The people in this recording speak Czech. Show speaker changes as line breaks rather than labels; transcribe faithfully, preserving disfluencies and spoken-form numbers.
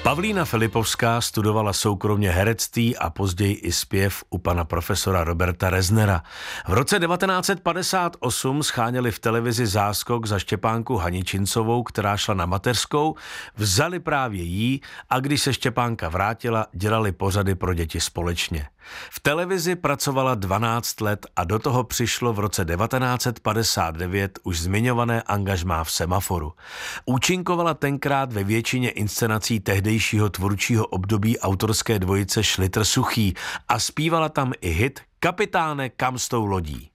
Pavlína Filipovská studovala soukromě herectví a později i zpěv u pana profesora Roberta Reznera. V roce devatenáct set padesát osm scháněli v televizi záskok za Štěpánku Haničincovou, která šla na mateřskou, vzali právě jí a když se Štěpánka vrátila, dělali pořady pro děti společně. V televizi pracovala dvanáct let a do toho přišlo v roce devatenáct set padesát devět už zmiňované angažmá v Semaforu. Účinkovala tenkrát ve většině inscenací tehdejšího tvůrčího období autorské dvojice Šlitr Suchý a zpívala tam i hit Kapitáne, kam s tou lodí.